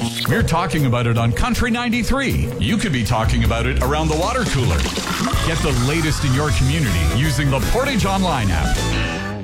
We're talking about it on Country 93. You could be talking about it around the water cooler. Get the latest in your community using the Portage Online app.